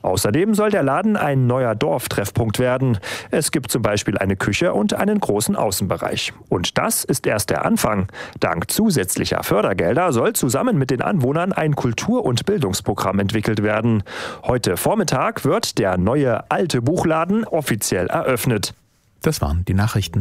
Außerdem soll der Laden ein neuer Dorftreffpunkt werden. Es gibt zum Beispiel eine Küche und einen großen Außenbereich. Und das ist erst der Anfang. Dank zusätzlicher Fördergelder soll zusammen mit den Anwohnern ein Kultur- und Bildungsprogramm entwickelt werden. Heute Vormittag wird der neue alte Buchladen offiziell eröffnet. Das waren die Nachrichten.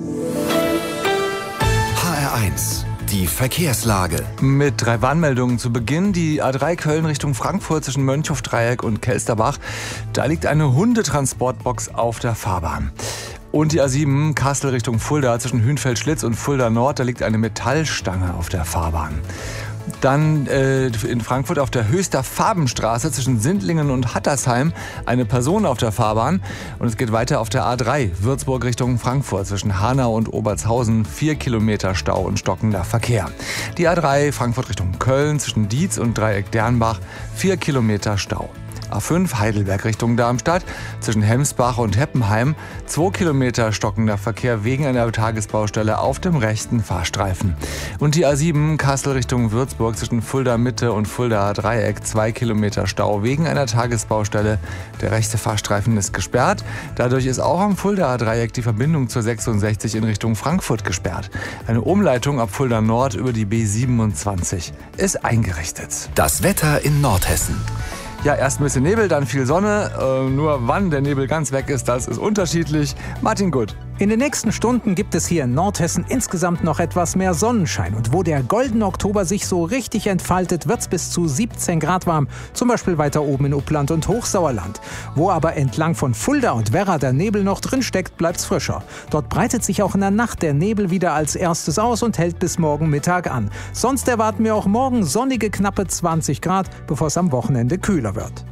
HR1, die Verkehrslage. Mit 3 Warnmeldungen zu Beginn. Die A3 Köln Richtung Frankfurt zwischen Mönchhof-Dreieck und Kelsterbach. Da liegt eine Hundetransportbox auf der Fahrbahn. Und die A7 Kassel Richtung Fulda zwischen Hünfeld-Schlitz und Fulda Nord. Da liegt eine Metallstange auf der Fahrbahn. Dann in Frankfurt auf der Höchster Farbenstraße zwischen Sindlingen und Hattersheim eine Person auf der Fahrbahn. Und es geht weiter auf der A3 Würzburg Richtung Frankfurt zwischen Hanau und Obertshausen 4 Kilometer Stau und stockender Verkehr. Die A3 Frankfurt Richtung Köln zwischen Dietz und Dreieck Dernbach 4 Kilometer Stau. A5 Heidelberg Richtung Darmstadt zwischen Hemsbach und Heppenheim 2 Kilometer stockender Verkehr wegen einer Tagesbaustelle auf dem rechten Fahrstreifen. Und die A7 Kassel Richtung Würzburg zwischen Fulda Mitte und Fulda Dreieck 2 Kilometer Stau wegen einer Tagesbaustelle. Der rechte Fahrstreifen ist gesperrt. Dadurch ist auch am Fulda Dreieck die Verbindung zur 66 in Richtung Frankfurt gesperrt. Eine Umleitung ab Fulda Nord über die B27 ist eingerichtet. Das Wetter in Nordhessen. Ja, erst ein bisschen Nebel, dann viel Sonne. Nur wann der Nebel ganz weg ist, das ist unterschiedlich. Martin Gut. In den nächsten Stunden gibt es hier in Nordhessen insgesamt noch etwas mehr Sonnenschein. Und wo der goldene Oktober sich so richtig entfaltet, wird es bis zu 17 Grad warm. Zum Beispiel weiter oben in Uppland und Hochsauerland. Wo aber entlang von Fulda und Werra der Nebel noch drin steckt, bleibt es frischer. Dort breitet sich auch in der Nacht der Nebel wieder als erstes aus und hält bis morgen Mittag an. Sonst erwarten wir auch morgen sonnige knappe 20 Grad, bevor es am Wochenende kühler wird.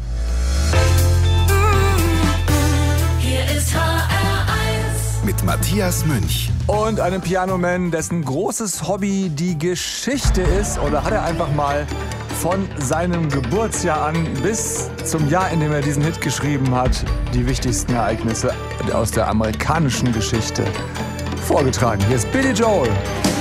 Mit Matthias Münch. Und einem Pianoman, dessen großes Hobby die Geschichte ist. Oder hat er einfach mal von seinem Geburtsjahr an bis zum Jahr, in dem er diesen Hit geschrieben hat, die wichtigsten Ereignisse aus der amerikanischen Geschichte vorgetragen. Hier ist Billy Joel.